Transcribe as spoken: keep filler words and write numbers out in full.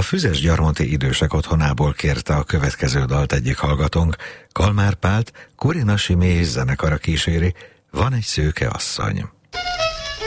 A Füzesgyarmati Idősek Otthonából kérte a következő dalt egyik hallgatónk. Kalmár Pált Korina Simé zenekara kíséri, Van egy szőke asszony.